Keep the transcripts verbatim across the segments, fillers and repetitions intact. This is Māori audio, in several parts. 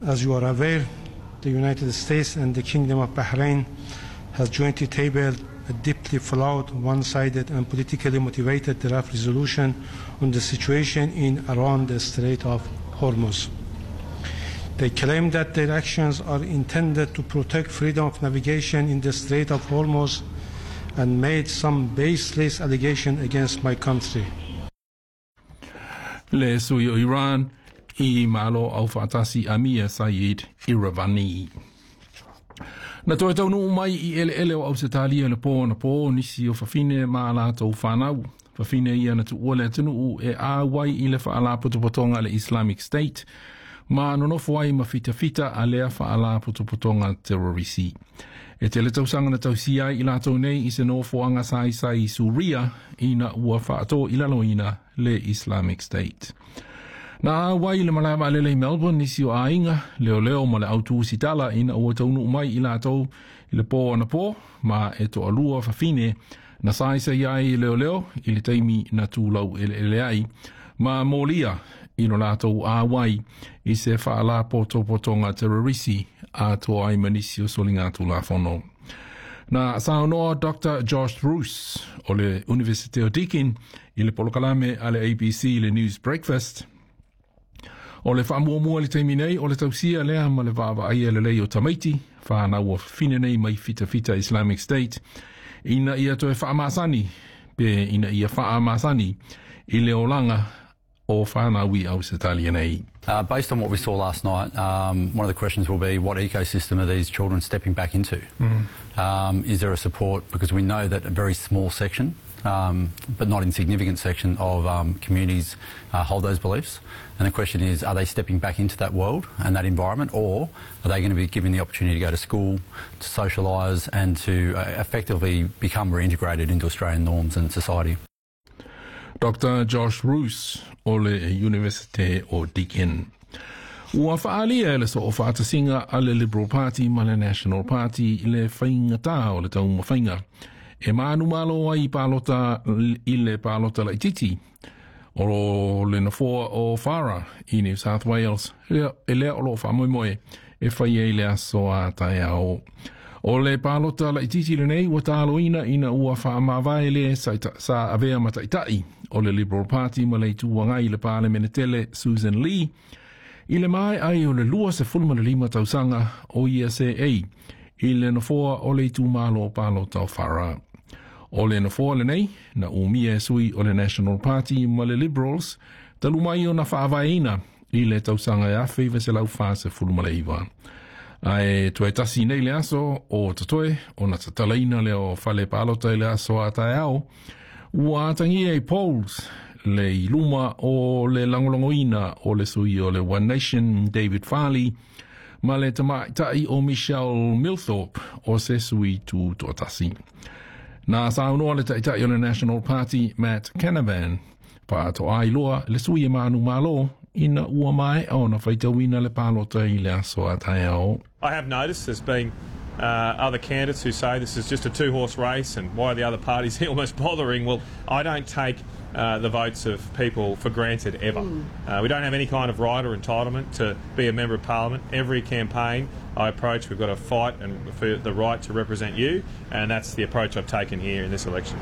As you are aware, the United States and the Kingdom of Bahrain has jointly tabled a deeply flawed, one-sided and politically motivated draft resolution on the situation in around the Strait of Hormuz. They claim that their actions are intended to protect freedom of navigation in the Strait of Hormuz and made some baseless allegation against my country. Le suyo Iran I malo au fatasi Amir Said Iravani. Na toi tau nuu mai I ele ele o au se talia le pō na pō nisi o whawhine maa la tau whanau. Whawhine ia na tu ua tunu u e a wai I le whaala putupotonga le Islamic State. Ma nonofo ai ma fita fita a lea whaala putupotonga terrorisi. E te le tausanga na tausia I la tau nei I se nofo anga sai sai Suria I na ua whaato I laloina le Islamic State. Na wai le malama lele Melbourne nisi o ainga leo leo ma le autu sitala ina ua taunu umai I la tau I le pō ana pō ma e to alua whawhine na sai sai ai leo leo I le taimi na tūlau ele ele ai ma molia ino la tau a wai I se whaala poto potonga terrorisi a to ai manisi o solinga tu la whono. Na saunoa Doctor Josh Roos o le University o Deakin I le polokalame a le A B C le News Breakfast. O le whaamua mua le teimi nei o le tausia lea ma le vava aia le lei o tamaiti whaana ua whine nei mai fita fita Islamic State. Ina ia toe whaamasani pe ina ia whaamasani I le olanga o whanawi au se talia nei. Uh, based on what we saw last night, um, one of the questions will be what ecosystem are these children stepping back into? Mm-hmm. Um, is there a support? Because we know that a very small section, um, but not insignificant section of um, communities uh, hold those beliefs. And the question is, are they stepping back into that world and that environment, or are they going to be given the opportunity to go to school, to socialise and to uh, effectively become reintegrated into Australian norms and society? Doctor Josh Roos o le University o Deakin. Ua whaalia e le so o whaatasinga a le Liberal Party ma le National Party I le whainga tā o le tauma whainga. E maanu malo ai pālota I le pālota la ititi o le nafoa o Farah I New South Wales. E lea o lo whamoimoe e whai e le aso a tae ao. O le pālota la ititi le nei ua tāloina ina ua whaamawai le sa, sa avea mataitai o le Liberal Party ma le tuangai le pāle menetele Susan Lee. I le mai ai o le lua se fulma le lima tausanga o I S A A I le nafoa o le tūmalo o pālota o Farah. O le nafoa le nei na umia sui o le National Party ma le Liberals talumai o na whaavaina I le tausanga e awhi vese lau wha se fulma le iwa. Ai tue tasi nei le aso o tatoe o na tatalaina le o whale pālota le aso a tae ao ua atangi e polls le iluma o le langolongoina o le sui o le One Nation David Farley ma le tamaitai o Michelle Milthorpe o se sui tu to tasi. Na saunoa le taitai o le National Party Matt Canavan pa to ai loa le sui e manu malo ina ua mai o na whaitawina le pālota I le aso a tae ao. I have noticed there's been uh, other candidates who say this is just a two-horse race and why are the other parties almost bothering? Well, I don't take uh, the votes of people for granted ever. Mm. Uh, we don't have any kind of right or entitlement to be a member of parliament. Every campaign I approach, we've got to fight and for the right to represent you, and that's the approach I've taken here in this election.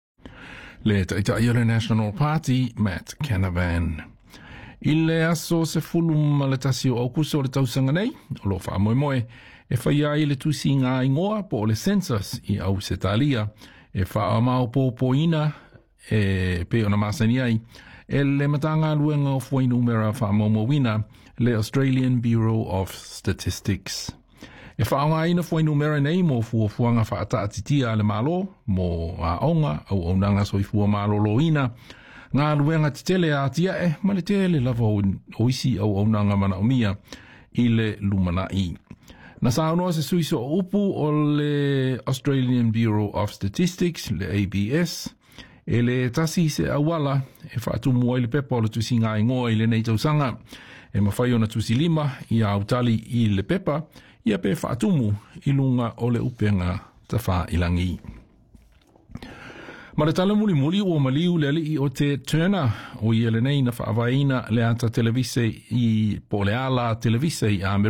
Le taitai o le National Party, Matt Canavan. I le aso se fulu ma le tasi o aukusa o le tausanga nei, o lo wha moe moe, e whai ai le tusi ngā ingoa po o le census I au se talia, e wha amao po po ina, e pe o na masani ai, e le matanga luenga o fwai numera wha momo wina, le Australian Bureau of Statistics. E wha ngā ina fwai numera nei mo fua fuanga wha ata atitia le malo, mo a onga, au au nanga soi fua malo lo ina, ngā luenga te tele a tia e, ma le tele lava o isi au au nanga mana o mia I le lumana I. Na saunoa se suiso o upu o le Australian Bureau of Statistics, le A B S, e le tasi se awala, e whaatumu ai le pepa o le tusi ngā ingoa I le nei tausanga, e mawhai o na tusi lima I a autali I le pepa, ia pe whaatumu I lunga o le upenga ta wha ilangi. Ma le tala muli muli o maliu le ali o te Turner o I ele nei na whaawaina le ata televise I po le ala televise I a